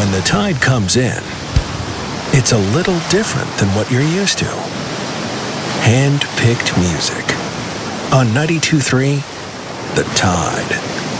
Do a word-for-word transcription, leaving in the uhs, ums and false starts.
When the tide comes in, it's a little different than what you're used to. Hand-picked music. On ninety-two point three, The Tide.